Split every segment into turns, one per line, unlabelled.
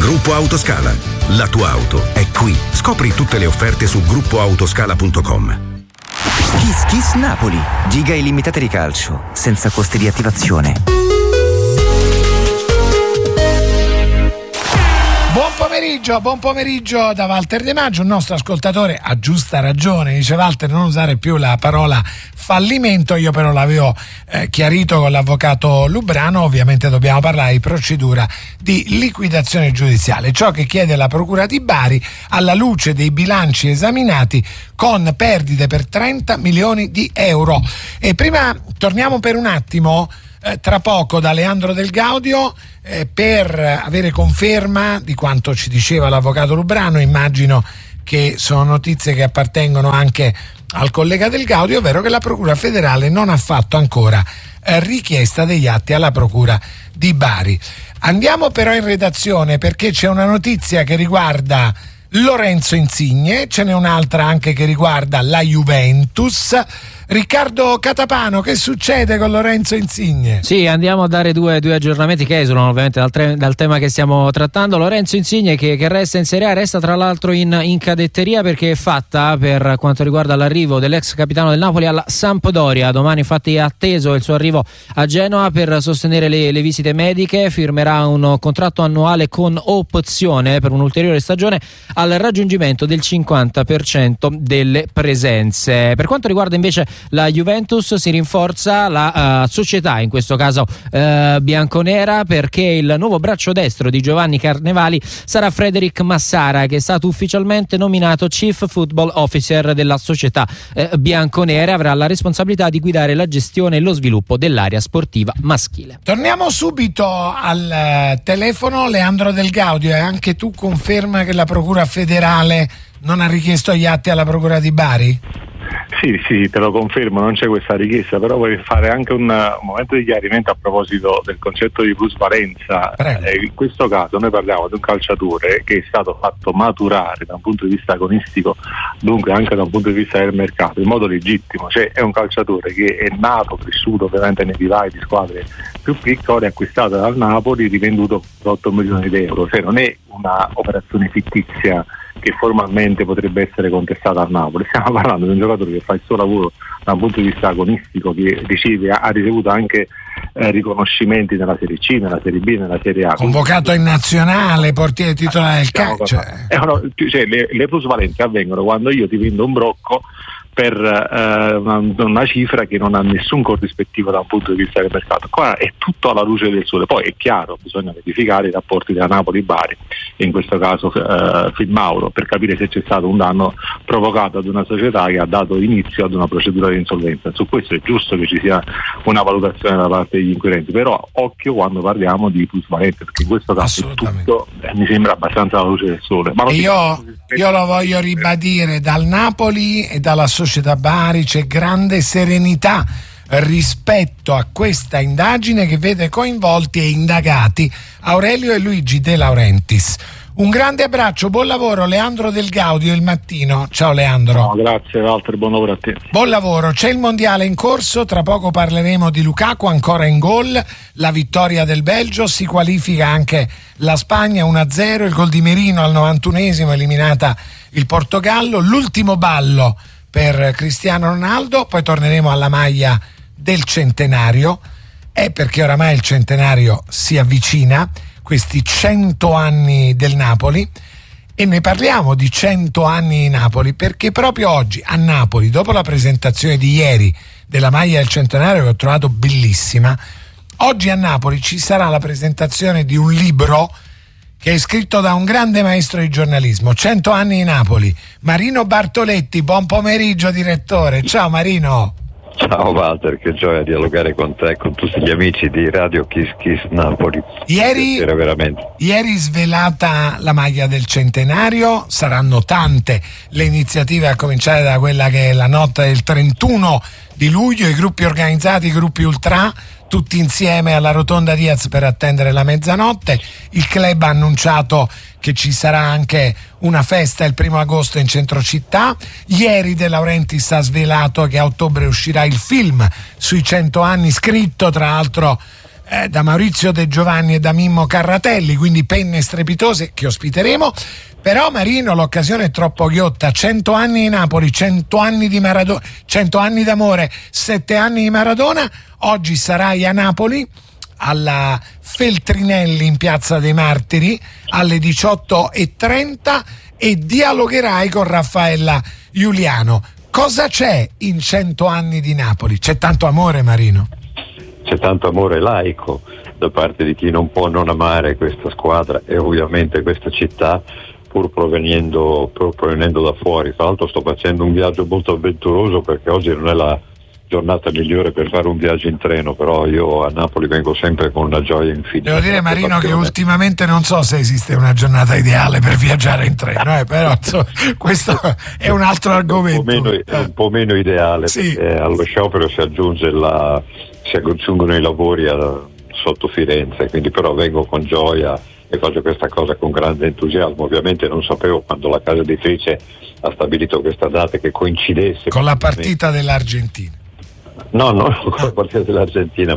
Gruppo Autoscala. La tua auto è qui. Scopri tutte le offerte su gruppoautoscala.com.
Kiss Kiss Napoli. Giga illimitate di calcio, senza costi di attivazione.
Buon pomeriggio da Walter De Maggio, un nostro ascoltatore a giusta ragione dice: Walter, non usare più la parola fallimento. Io però l'avevo chiarito con l'avvocato Lubrano. Ovviamente dobbiamo parlare di procedura di liquidazione giudiziale, ciò che chiede la Procura di Bari alla luce dei bilanci esaminati con perdite per 30 milioni di euro. E prima torniamo per un attimo tra poco da Leandro Del Gaudio per avere conferma di quanto ci diceva l'avvocato Lubrano. Immagino che sono notizie che appartengono anche al collega Del Gaudio, ovvero che la Procura federale non ha fatto ancora richiesta degli atti alla Procura di Bari. Andiamo però in redazione perché c'è una notizia che riguarda Lorenzo Insigne, ce n'è un'altra anche che riguarda la Juventus. Riccardo Catapano, che succede con Lorenzo Insigne?
Sì, andiamo a dare due aggiornamenti che esulano ovviamente dal tema che stiamo trattando. Lorenzo Insigne che resta in Serie A, resta tra l'altro in cadetteria perché è fatta per quanto riguarda l'arrivo dell'ex capitano del Napoli alla Sampdoria. Domani infatti è atteso il suo arrivo a Genova per sostenere le visite mediche. Firmerà un contratto annuale con opzione per un'ulteriore stagione al raggiungimento del 50% delle presenze. Per quanto riguarda invece la Juventus, si rinforza la società, in questo caso bianconera, perché il nuovo braccio destro di Giovanni Carnevali sarà Frederic Massara, che è stato ufficialmente nominato Chief Football Officer della società bianconera. Avrà la responsabilità di guidare la gestione e lo sviluppo dell'area sportiva maschile.
Torniamo subito al telefono. Leandro Del Gaudio, e anche tu conferma che la Procura federale non ha richiesto gli atti alla Procura di Bari?
Sì, te lo confermo, non c'è questa richiesta, però vorrei fare anche un momento di chiarimento a proposito del concetto di plusvalenza. In questo caso noi parliamo di un calciatore che è stato fatto maturare da un punto di vista agonistico, dunque anche da un punto di vista del mercato, in modo legittimo. Cioè è un calciatore che è nato, cresciuto ovviamente nei vivai di squadre più piccole, acquistato dal Napoli, rivenduto per 8 milioni di euro. Cioè non è una operazione fittizia che formalmente potrebbe essere contestata al Napoli. Stiamo parlando di un giocatore che fa il suo lavoro da un punto di vista agonistico, che ha ricevuto anche riconoscimenti nella Serie C, nella Serie B, nella Serie A.
Convocato in nazionale, portiere titolare del calcio.
Le plusvalenze avvengono quando io ti vendo un brocco per una cifra che non ha nessun corrispettivo da un punto di vista del mercato. Qua è tutto alla luce del sole. Poi è chiaro, bisogna verificare i rapporti tra Napoli-Bari e in questo caso Mauro, per capire se c'è stato un danno provocato ad una società che ha dato inizio ad una procedura di insolvenza. Su questo è giusto che ci sia una valutazione da parte degli inquirenti, però occhio quando parliamo di plusvalenze, perché in questo caso tutto mi sembra abbastanza alla luce del sole. Ma
io lo voglio ribadire: dal Napoli e dalla società Bari c'è grande serenità rispetto a questa indagine che vede coinvolti e indagati Aurelio e Luigi De Laurentiis. Un grande abbraccio, buon lavoro. Leandro Del Gaudio, Il Mattino. Ciao Leandro.
No, grazie Walter, buon lavoro a te.
Buon lavoro. C'è il mondiale in corso, tra poco parleremo di Lukaku ancora in gol, la vittoria del Belgio, si qualifica anche la Spagna 1-0, il gol di Merino al 91esimo, eliminata il Portogallo, l'ultimo ballo per Cristiano Ronaldo. Poi torneremo alla maglia del centenario, perché oramai il centenario si avvicina, questi 100 anni del Napoli, e ne parliamo di 100 anni di Napoli perché proprio oggi a Napoli, dopo la presentazione di ieri della maglia del centenario che ho trovato bellissima, oggi a Napoli ci sarà la presentazione di un libro che è scritto da un grande maestro di giornalismo, 100 anni di Napoli, Marino Bartoletti. Buon pomeriggio direttore. Ciao Marino.
Ciao Walter, che gioia dialogare con te e con tutti gli amici di Radio Kiss Kiss Napoli.
Ieri svelata la maglia del centenario, saranno tante le iniziative, a cominciare da quella che è la notte del 31 di luglio, i gruppi organizzati, i gruppi ultra, tutti insieme alla Rotonda Diaz per attendere la mezzanotte. Il club ha annunciato che ci sarà anche una festa il 1 agosto in centro città. Ieri De Laurentiis ha svelato che a ottobre uscirà il film sui 100 anni, scritto tra l'altro da Maurizio De Giovanni e da Mimmo Carratelli, quindi penne strepitose che ospiteremo. Però Marino, l'occasione è troppo ghiotta. 100 anni di Napoli, 100 anni di Maradona, 100 anni d'amore, 7 anni di Maradona. Oggi sarai a Napoli alla Feltrinelli in Piazza dei Martiri alle 18:30 e dialogherai con Raffaella Giuliano. Cosa c'è in 100 anni di Napoli? C'è tanto amore, Marino?
C'è tanto amore laico da parte di chi non può non amare questa squadra e ovviamente questa città, pur provenendo da fuori. Tra l'altro sto facendo un viaggio molto avventuroso perché oggi non è la giornata migliore per fare un viaggio in treno, però io a Napoli vengo sempre con una gioia infinita.
Devo dire, Marino, che ultimamente non so se esiste una giornata ideale per viaggiare in treno, però questo è un altro argomento.
È un po' meno ideale, sì. Perché allo sciopero si aggiungono i lavori sotto Firenze, quindi però vengo con gioia e faccio questa cosa con grande entusiasmo. Ovviamente non sapevo, quando la casa editrice ha stabilito questa data, che coincidesse
con la partita dell'Argentina.
No, con la partita dell'Argentina,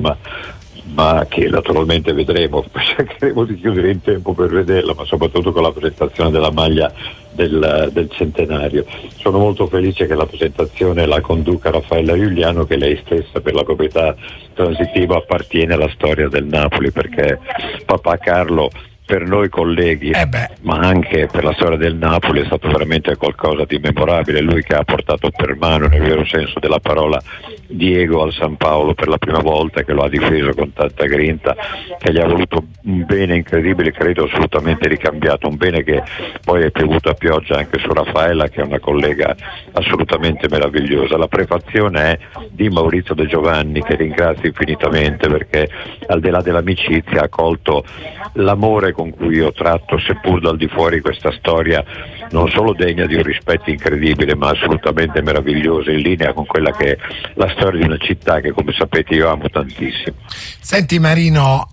ma che naturalmente vedremo, cercheremo di chiudere in tempo per vederla, ma soprattutto con la presentazione della maglia del centenario. Sono molto felice che la presentazione la conduca Raffaella Giuliano, che lei stessa per la proprietà transitiva appartiene alla storia del Napoli, perché papà Carlo, per noi colleghi, ma anche per la storia del Napoli, è stato veramente qualcosa di memorabile. Lui che ha portato per mano, nel vero senso della parola, Diego al San Paolo per la prima volta, che lo ha difeso con tanta grinta, che gli ha voluto un bene incredibile, credo assolutamente ricambiato, un bene che poi è piovuto a pioggia anche su Raffaella, che è una collega assolutamente meravigliosa. La prefazione è di Maurizio De Giovanni, che ringrazio infinitamente, perché al di là dell'amicizia ha colto l'amore con cui ho tratto, seppur dal di fuori, questa storia non solo degna di un rispetto incredibile, ma assolutamente meravigliosa, in linea con quella che è la storia di una città che, come sapete, io amo tantissimo.
Senti Marino,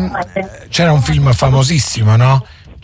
c'era un film famosissimo, no?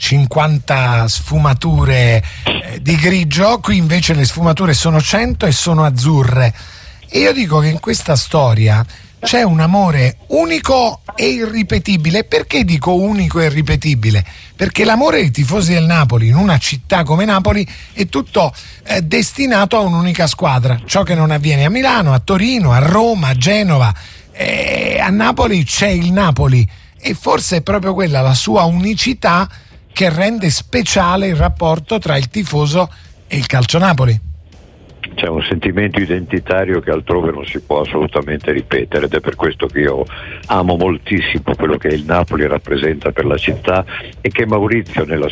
50 sfumature di grigio, qui invece le sfumature sono 100 e sono azzurre. E io dico che in questa storia c'è un amore unico e irripetibile. Perché dico unico e irripetibile? Perché l'amore dei tifosi del Napoli in una città come Napoli è tutto destinato a un'unica squadra, ciò che non avviene a Milano, a Torino, a Roma, a Genova. A Napoli c'è il Napoli, e forse è proprio quella la sua unicità che rende speciale il rapporto tra il tifoso e il calcio Napoli.
C'è un sentimento identitario che altrove non si può assolutamente ripetere, ed è per questo che io amo moltissimo quello che il Napoli rappresenta per la città, e che Maurizio nella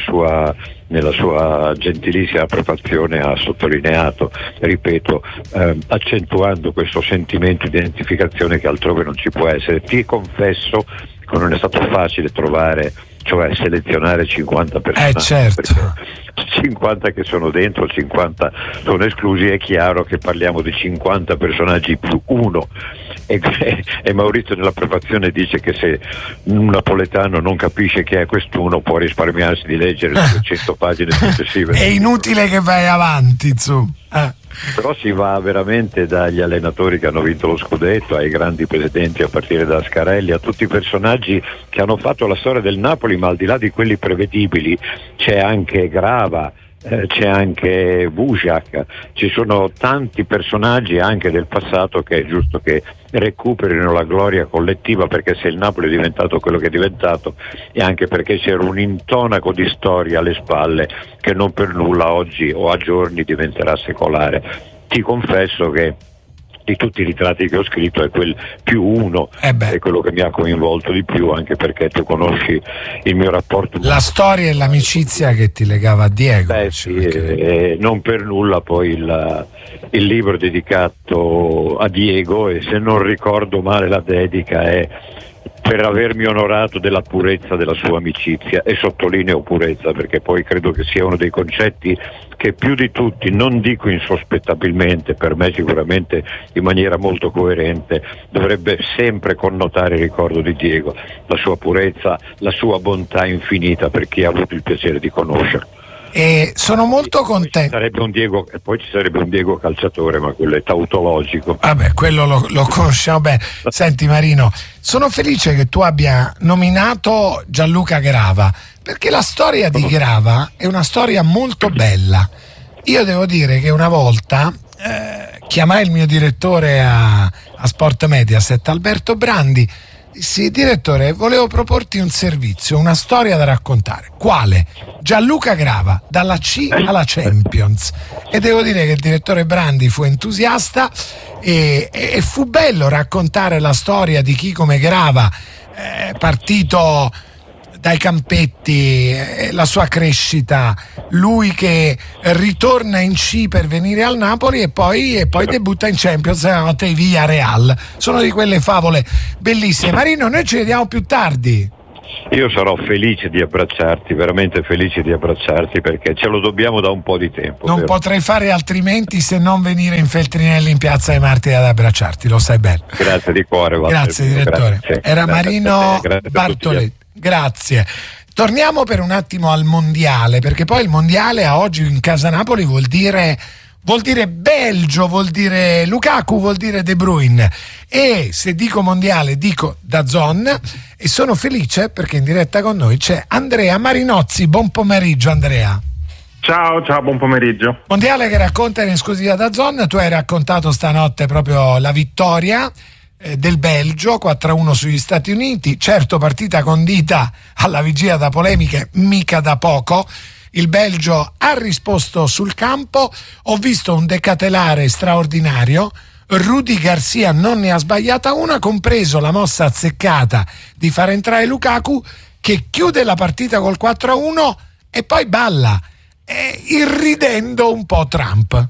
sua gentilissima prefazione ha sottolineato, ripeto, accentuando questo sentimento di identificazione che altrove non ci può essere. Ti confesso che non è stato facile trovare, cioè selezionare 50 persone,
certo.
50 che sono dentro, 50 sono esclusi. È chiaro che parliamo di 50 personaggi più uno, e Maurizio nella prefazione dice che se un napoletano non capisce che è quest'uno può risparmiarsi di leggere le 200 pagine successive.
È inutile che vai avanti, insomma.
Però si va veramente dagli allenatori che hanno vinto lo scudetto, ai grandi presidenti a partire da Scarelli, a tutti i personaggi che hanno fatto la storia del Napoli, ma al di là di quelli prevedibili c'è anche Grava, c'è anche Vujac, ci sono tanti personaggi anche del passato che è giusto che recuperino la gloria collettiva, perché se il Napoli è diventato quello che è diventato è anche perché c'era un intonaco di storia alle spalle che non per nulla oggi o a giorni diventerà secolare. Ti confesso che di tutti i ritratti che ho scritto è quel più uno, è quello che mi ha coinvolto di più, anche perché tu conosci il mio rapporto,
la storia e l'amicizia che ti legava a Diego.
Sì, non per nulla poi il libro dedicato a Diego, e se non ricordo male la dedica è per avermi onorato della purezza della sua amicizia, e sottolineo purezza perché poi credo che sia uno dei concetti che più di tutti, non dico insospettabilmente, per me sicuramente in maniera molto coerente, dovrebbe sempre connotare il ricordo di Diego, la sua purezza, la sua bontà infinita per chi ha avuto il piacere di conoscerlo.
Senti Marino, e c'era un film famosissimo, no? 50 sfumature di grigio, qui invece le sfumature sono 100 e sono azzurre. E io dico che in questa storia c'è un amore unico e irripetibile. Perché l'amore dei tifosi del Napoli in una città come Napoli è tutto destinato a un'unica squadra, ciò che non avviene a Milano, a Torino, a Roma, a Genova. A Napoli c'è il Napoli, E sono molto contento.
E poi ci sarebbe un Diego calciatore, ma quello è tautologico.
Vabbè, quello lo conosciamo bene. Senti Marino, sono felice che tu abbia nominato Gianluca Grava, perché la storia di Grava è una storia molto bella. Io devo dire che una volta chiamai il mio direttore a Sport Mediaset, Alberto Brandi. Sì, direttore, volevo proporti un servizio, una storia da raccontare. Quale? Gianluca Grava, dalla C alla Champions. E devo dire che il direttore Brandi fu entusiasta e fu bello raccontare la storia di chi come Grava, partito dai campetti, la sua crescita, lui che ritorna in C per venire al Napoli e poi debutta in Champions la notte di Villarreal. Sono di quelle favole bellissime. Marino, noi ci vediamo più tardi.
Io sarò felice di abbracciarti, veramente felice di abbracciarti, perché ce lo dobbiamo da un po' di tempo.
Non potrei fare altrimenti se non venire in Feltrinelli in Piazza dei Martiri ad abbracciarti, lo sai bene.
Grazie di cuore.
Grazie direttore.
Grazie.
Era Marino Bartoletti. Grazie. Torniamo per un attimo al mondiale, perché poi il mondiale a oggi in casa Napoli vuol dire Belgio, vuol dire Lukaku, vuol dire De Bruyne. E se dico mondiale dico DAZN, e sono felice perché in diretta con noi c'è Andrea Marinozzi. Buon pomeriggio Andrea.
Ciao, buon pomeriggio.
Mondiale che racconta in esclusiva DAZN. Tu hai raccontato stanotte proprio la vittoria del Belgio 4-1 sugli Stati Uniti, certo partita condita alla vigilia da polemiche, mica da poco. Il Belgio ha risposto sul campo, ho visto un decatelare straordinario, Rudy Garcia non ne ha sbagliata una, compreso la mossa azzeccata di far entrare Lukaku, che chiude la partita col 4-1 e poi balla, irridendo un po' Trump.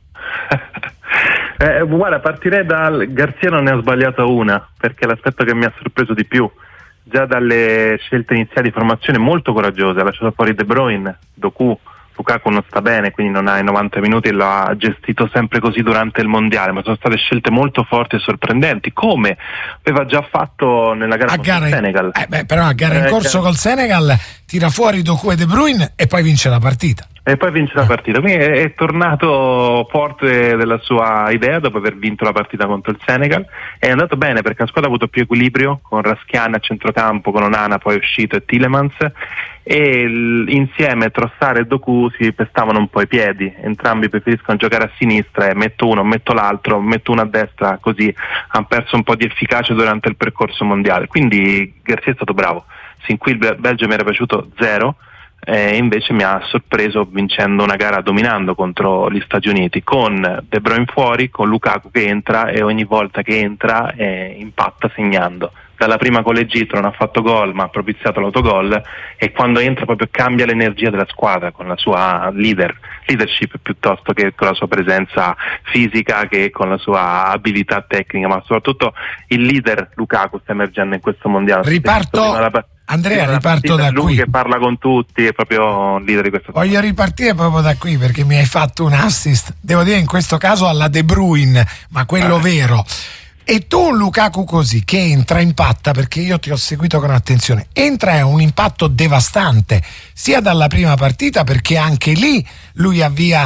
Guarda, partirei dal Garcia non ne ha sbagliata una, perché l'aspetto che mi ha sorpreso di più, già dalle scelte iniziali di formazione molto coraggiose, ha lasciato fuori De Bruyne, Doku, Lukaku non sta bene, quindi non ha i 90 minuti e lo ha gestito sempre così durante il mondiale, ma sono state scelte molto forti e sorprendenti, come aveva già fatto nella gara contro il Senegal.
Però a gara in corso col Senegal tira fuori Doku e De Bruyne e poi vince la partita.
E poi vince la partita, quindi è tornato forte della sua idea dopo aver vinto la partita contro il Senegal. È andato bene perché la squadra ha avuto più equilibrio, con Raschiani a centrocampo, con Onana poi è uscito e Tielemans, e insieme Trossard e Doku si pestavano un po' i piedi, entrambi preferiscono giocare a sinistra e metto uno, metto l'altro, metto uno a destra, così hanno perso un po' di efficacia durante il percorso mondiale. Quindi Garcia è stato bravo, sin qui il Belgio mi era piaciuto zero, e invece mi ha sorpreso vincendo una gara, dominando contro gli Stati Uniti, con De Bruyne fuori, con Lukaku che entra e ogni volta che entra impatta segnando. Dalla prima con l'Egitto non ha fatto gol ma ha propiziato l'autogol, e quando entra proprio cambia l'energia della squadra con la sua leadership piuttosto che con la sua presenza fisica, che con la sua abilità tecnica, ma soprattutto il leader Lukaku sta emergendo in questo mondiale.
Andrea, riparto da
lui
qui.
Che parla con tutti, è proprio un leader di questa
Voglio ripartire proprio da qui perché mi hai fatto un assist, devo dire in questo caso alla De Bruyne, ma quello vero. E tu un Lukaku così che entra, impatta, perché io ti ho seguito con attenzione, entra, è un impatto devastante sia dalla prima partita, perché anche lì lui avvia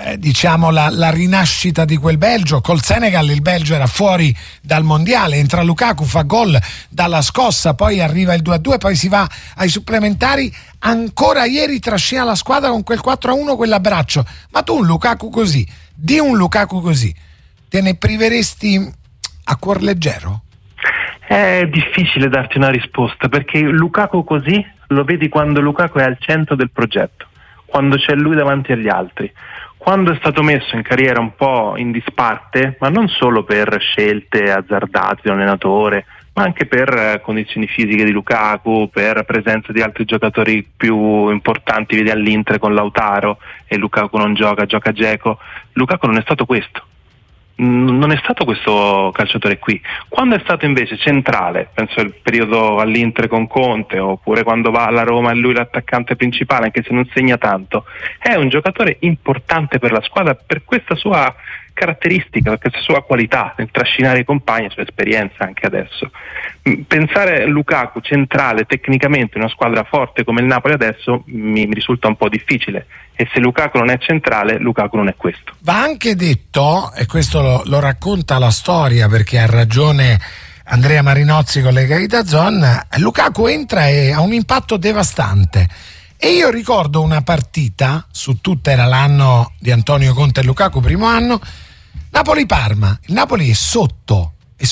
la rinascita di quel Belgio. Col Senegal il Belgio era fuori dal mondiale, entra Lukaku, fa gol dalla scossa, poi arriva il 2-2, poi si va ai supplementari, ancora ieri trascina la squadra con quel 4-1, quell'abbraccio. Ma tu un Lukaku così, di un Lukaku così, te ne priveresti a cuor leggero?
È difficile darti una risposta, perché Lukaku così lo vedi quando Lukaku è al centro del progetto, quando c'è lui davanti agli altri. Quando è stato messo in carriera un po' in disparte, ma non solo per scelte azzardate dell'allenatore, ma anche per condizioni fisiche di Lukaku, per presenza di altri giocatori più importanti, vedi all'Inter con Lautaro e Lukaku non gioca Dzeko. Lukaku non è stato questo. Non è stato questo calciatore qui. Quando è stato invece centrale, penso al periodo all'Inter con Conte, oppure quando va alla Roma e lui l'attaccante principale, anche se non segna tanto, è un giocatore importante per la squadra per questa sua caratteristica, questa sua qualità nel trascinare i compagni, sua esperienza anche adesso. Pensare Lukaku centrale tecnicamente in una squadra forte come il Napoli adesso mi risulta un po' difficile, e se Lukaku non è centrale, Lukaku non è questo.
Va anche detto, e questo lo racconta la storia, perché ha ragione Andrea Marinozzi, collega di DAZN, Lukaku entra e ha un impatto devastante. E io ricordo una partita, su tutta era l'anno di Antonio Conte e Lukaku, primo anno, Napoli-Parma. Il Napoli è sotto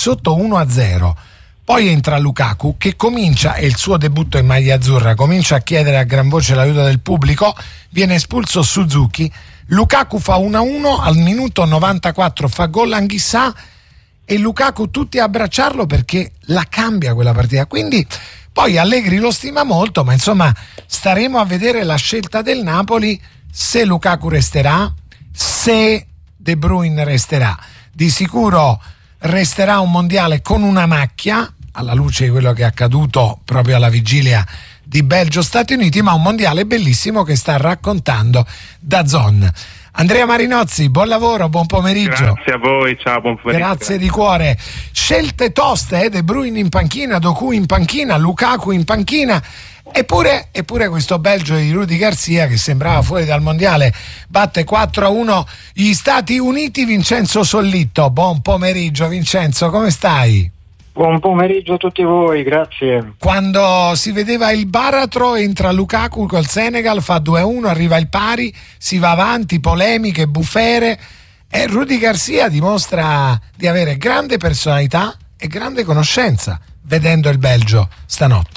1-0. Poi entra Lukaku che comincia, e il suo debutto in maglia azzurra, comincia a chiedere a gran voce l'aiuto del pubblico, viene espulso Suzuki, Lukaku fa 1-1, al minuto 94 fa gol Anghissà e Lukaku tutti a abbracciarlo perché la cambia quella partita. Quindi poi Allegri lo stima molto, ma insomma staremo a vedere la scelta del Napoli, se Lukaku resterà, se De Bruyne resterà. Di sicuro resterà un mondiale con una macchia, alla luce di quello che è accaduto proprio alla vigilia di Belgio-Stati Uniti, ma un mondiale bellissimo che sta raccontando DAZN. Andrea Marinozzi, buon lavoro, buon pomeriggio.
Grazie a voi, ciao, buon pomeriggio.
Grazie di cuore. Scelte toste, De Bruyne in panchina, Doku in panchina, Lukaku in panchina. Eppure questo Belgio di Rudi Garcia, che sembrava fuori dal mondiale, batte 4-1 gli Stati Uniti. Vincenzo Sollitto, buon pomeriggio Vincenzo, come stai?
Buon pomeriggio a tutti voi, grazie.
Quando si vedeva il baratro, entra Lukaku col Senegal, fa 2-1, arriva il pari, si va avanti, polemiche, bufere, e Rudi Garcia dimostra di avere grande personalità e grande conoscenza vedendo il Belgio stanotte.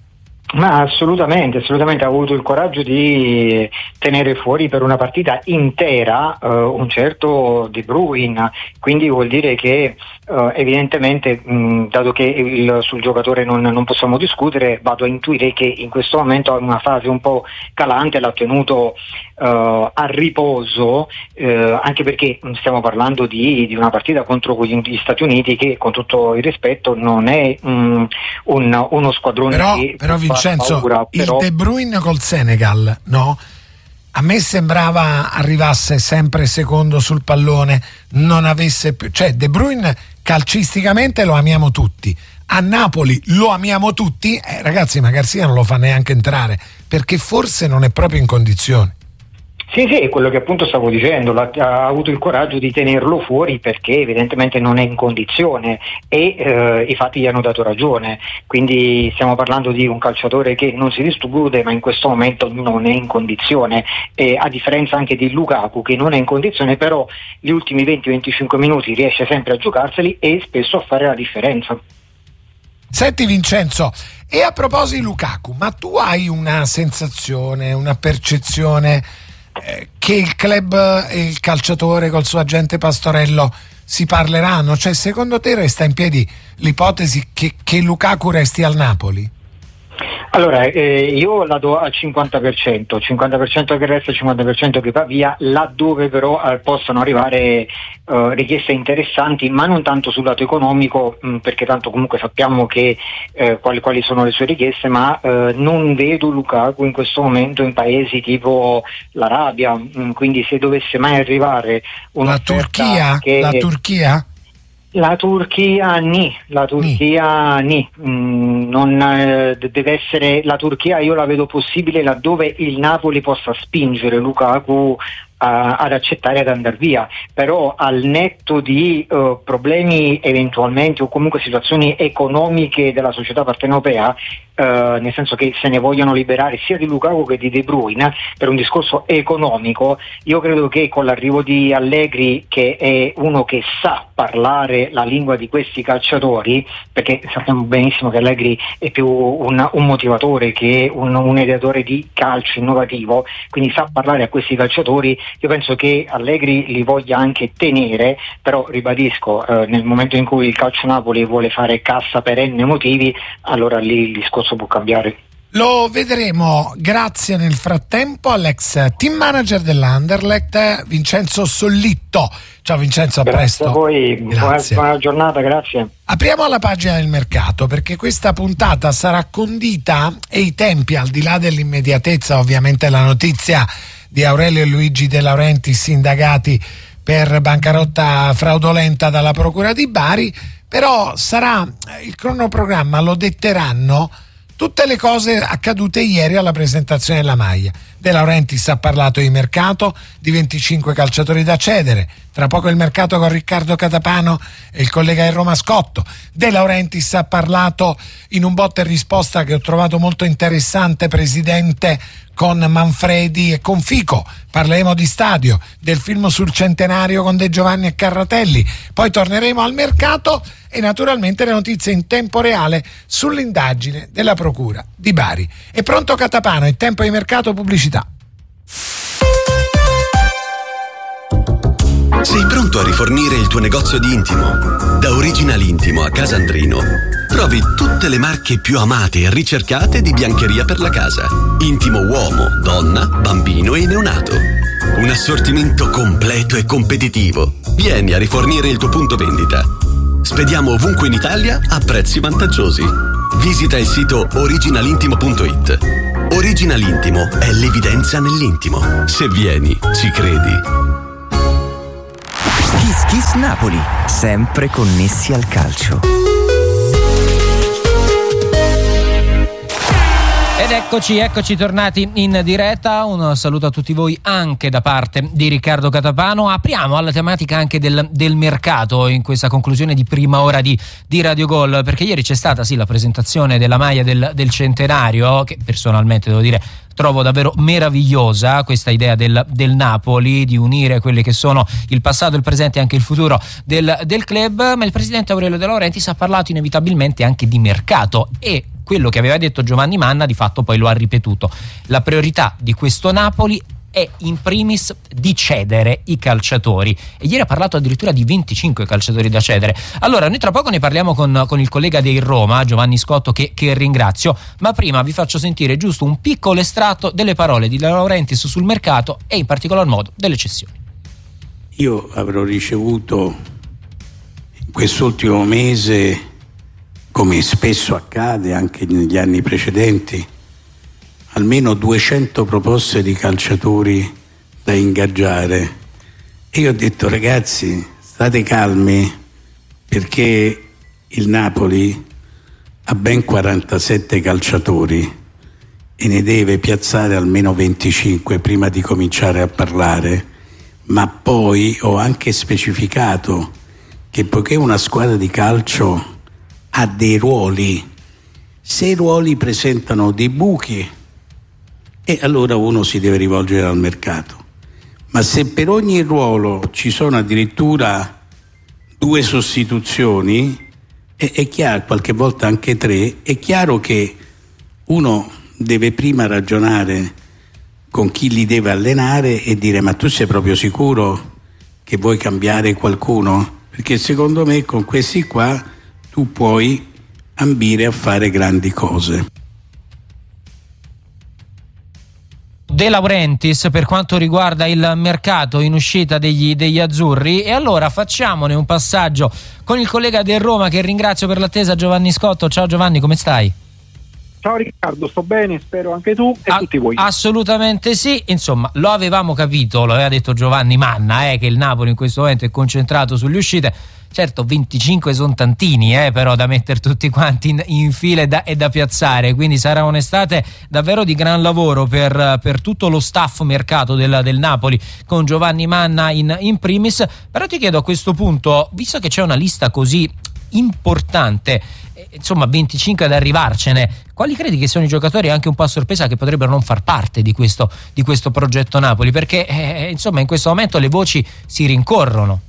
Ma assolutamente, ha avuto il coraggio di tenere fuori per una partita intera un certo De Bruyne, quindi vuol dire che evidentemente, dato che sul giocatore non possiamo discutere, vado a intuire che in questo momento è una fase un po' calante, l'ha tenuto a riposo, anche perché stiamo parlando di una partita contro gli Stati Uniti, che con tutto il rispetto non è uno squadrone
però Vincenzo,
paura,
il De Bruyne col Senegal, no? A me sembrava arrivasse sempre secondo sul pallone, non avesse più, cioè De Bruyne calcisticamente lo amiamo tutti, a Napoli lo amiamo tutti, ragazzi, ma Garcia non lo fa neanche entrare perché forse non è proprio in condizione.
Sì, è quello che appunto stavo dicendo, ha avuto il coraggio di tenerlo fuori perché evidentemente non è in condizione, e i fatti gli hanno dato ragione, quindi stiamo parlando di un calciatore che non si discute, ma in questo momento non è in condizione, e a differenza anche di Lukaku che non è in condizione, però gli ultimi 20-25 minuti riesce sempre a giocarseli e spesso a fare la differenza.
Senti Vincenzo, e a proposito di Lukaku, ma tu hai una sensazione, una percezione che il club e il calciatore col suo agente Pastorello si parleranno? Cioè, secondo te resta in piedi l'ipotesi che Lukaku resti al Napoli?
Allora, io la do al 50% che resta, 50% che va via, laddove però possano arrivare richieste interessanti, ma non tanto sul lato economico, perché tanto comunque sappiamo che quali sono le sue richieste, ma non vedo Lukaku in questo momento in paesi tipo l'Arabia, quindi se dovesse mai arrivare una
Turchia?
La Turchia non deve essere la Turchia, io la vedo possibile laddove il Napoli possa spingere Lukaku ad accettare ad andare via, però al netto di problemi eventualmente o comunque situazioni economiche della società partenopea, nel senso che se ne vogliono liberare sia di Lukaku che di De Bruyne per un discorso economico, io credo che con l'arrivo di Allegri, che è uno che sa parlare la lingua di questi calciatori, perché sappiamo benissimo che Allegri è più un motivatore che un ideatore di calcio innovativo, quindi sa parlare a questi calciatori, io penso che Allegri li voglia anche tenere, però ribadisco, nel momento in cui il calcio Napoli vuole fare cassa per n motivi, allora lì il discorso può cambiare.
Lo vedremo. Grazie nel frattempo all'ex team manager dell'Anderlecht, Vincenzo Sollitto. Ciao Vincenzo, a presto.
Grazie a voi, buona giornata, grazie.
Apriamo la pagina del mercato, perché questa puntata sarà condita, e i tempi, al di là dell'immediatezza, ovviamente la notizia di Aurelio e Luigi De Laurentiis indagati per bancarotta fraudolenta dalla Procura di Bari, però sarà il cronoprogramma, lo detteranno tutte le cose accadute ieri alla presentazione della maglia. De Laurentiis ha parlato di mercato, di 25 calciatori da cedere, tra poco il mercato con Riccardo Catapano e il collega del Roma Scotto. De Laurentiis ha parlato in un botta e risposta che ho trovato molto interessante, presidente, con Manfredi e con Fico. Parleremo di stadio, del film sul centenario con De Giovanni e Carratelli, poi torneremo al mercato e naturalmente le notizie in tempo reale sull'indagine della Procura di Bari. È pronto Catapano, è tempo di mercato, pubblicità.
Sei pronto a rifornire il tuo negozio di intimo? Da Original Intimo a Casandrino trovi tutte le marche più amate e ricercate di biancheria per la casa. Intimo uomo, donna, bambino e neonato. Un assortimento completo e competitivo. Vieni a rifornire il tuo punto vendita. Spediamo ovunque in Italia a prezzi vantaggiosi. Visita il sito originalintimo.it. Original Intimo è l'evidenza nell'intimo. Se vieni, ci credi.
Kiss Kiss Napoli, sempre connessi al calcio.
Ed eccoci tornati in diretta. Un saluto a tutti voi anche da parte di Riccardo Catapano. Apriamo alla tematica anche del mercato in questa conclusione di prima ora di Radio Gol, perché ieri c'è stata la presentazione della maglia del centenario, che personalmente devo dire trovo davvero meravigliosa, questa idea del Napoli di unire quelli che sono il passato, il presente e anche il futuro del club. Ma il presidente Aurelio De Laurentiis ha parlato inevitabilmente anche di mercato e quello che aveva detto Giovanni Manna di fatto poi lo ha ripetuto. La priorità di questo Napoli è in primis di cedere i calciatori, e ieri ha parlato addirittura di 25 calciatori da cedere. Allora noi tra poco ne parliamo con il collega del Roma, Giovanni Scotto, che ringrazio, ma prima vi faccio sentire giusto un piccolo estratto delle parole di De Laurentiis sul mercato e in particolar modo delle cessioni.
Io avrò ricevuto in quest'ultimo mese, come spesso accade anche negli anni precedenti, almeno 200 proposte di calciatori da ingaggiare, e io ho detto: ragazzi, state calmi, perché il Napoli ha ben 47 calciatori e ne deve piazzare almeno 25 prima di cominciare a parlare. Ma poi ho anche specificato che poiché una squadra di calcio ha dei ruoli, se i ruoli presentano dei buchi, e allora uno si deve rivolgere al mercato. Ma se per ogni ruolo ci sono addirittura 2 sostituzioni, è chiaro, qualche volta anche 3, è chiaro che uno deve prima ragionare con chi li deve allenare e dire: ma tu sei proprio sicuro che vuoi cambiare qualcuno? Perché secondo me con questi qua tu puoi ambire a fare grandi cose.
De Laurentiis per quanto riguarda il mercato in uscita degli azzurri. E allora facciamone un passaggio con il collega del Roma, che ringrazio per l'attesa, Giovanni Scotto. Ciao Giovanni, come stai?
Ciao Riccardo, sto bene, spero anche tu e tutti voi.
Assolutamente sì, insomma lo avevamo capito, lo aveva detto Giovanni Manna, che il Napoli in questo momento è concentrato sulle uscite. Certo, 25 sono tantini, però da mettere tutti quanti in fila e da piazzare, quindi sarà un'estate davvero di gran lavoro per tutto lo staff mercato del Napoli, con Giovanni Manna in primis. Però ti chiedo a questo punto, visto che c'è una lista così importante, insomma 25 ad arrivarcene, quali credi che siano i giocatori anche un po' a sorpresa che potrebbero non far parte di questo progetto Napoli? Perché insomma in questo momento le voci si rincorrono.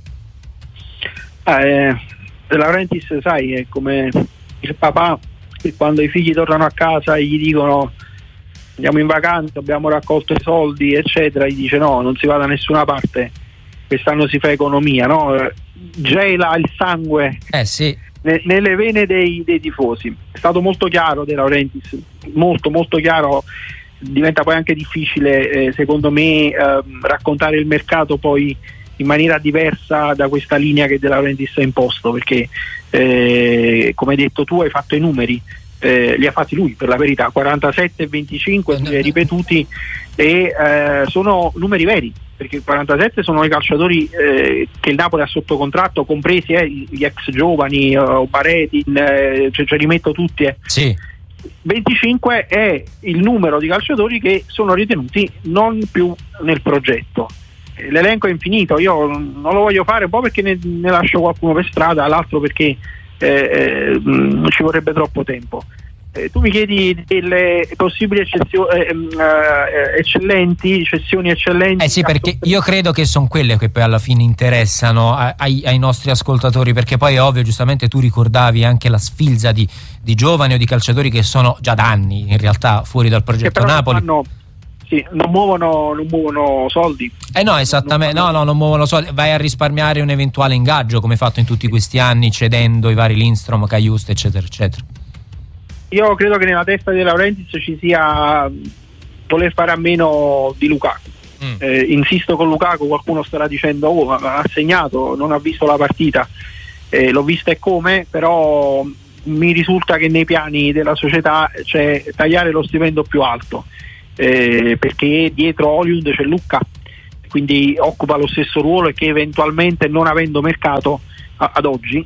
De Laurentiis, sai, è come il papà che quando i figli tornano a casa e gli dicono andiamo in vacanza, abbiamo raccolto i soldi eccetera, gli dice no, non si va da nessuna parte, quest'anno si fa economia, no? Gela il sangue
sì,
nelle vene dei tifosi. È stato molto chiaro De Laurentiis, molto molto chiaro. Diventa poi anche difficile secondo me raccontare il mercato poi in maniera diversa da questa linea che De Laurentiis ha imposto, perché come hai detto tu, hai fatto i numeri, li ha fatti lui, per la verità, 47 e 25 ripetuti, e sono numeri veri, perché 47 sono i calciatori che il Napoli ha sotto contratto, compresi gli ex giovani, Baretin, cioè rimetto tutti.
Sì.
25 è il numero di calciatori che sono ritenuti non più nel progetto. L'elenco è infinito, io non lo voglio fare, un po' perché ne lascio qualcuno per strada, l'altro perché ci vorrebbe troppo tempo. Tu mi chiedi delle possibili cessioni eccellenti.
Sì, perché io credo che sono quelle che poi alla fine interessano ai nostri ascoltatori, perché poi è ovvio, giustamente tu ricordavi anche la sfilza di giovani o di calciatori che sono già da anni in realtà fuori dal progetto Napoli.
Non muovono soldi.
No, esattamente, non muovono soldi. Vai a risparmiare un eventuale ingaggio, come fatto in tutti questi anni, cedendo i vari Lindstrom, Cajuste, eccetera, eccetera.
Io credo che nella testa di De Laurentiis ci sia voler fare a meno di Lukaku. Insisto con Lukaku, qualcuno starà dicendo ha segnato, non ha visto la partita, l'ho vista e come, però mi risulta che nei piani della società c'è tagliare lo stipendio più alto. Perché dietro Højlund c'è Lucca, quindi occupa lo stesso ruolo e che eventualmente, non avendo mercato ad oggi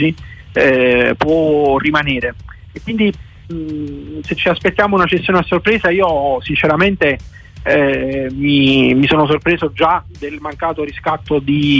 può rimanere, e quindi se ci aspettiamo una cessione a sorpresa, io sinceramente mi sono sorpreso già del mancato riscatto di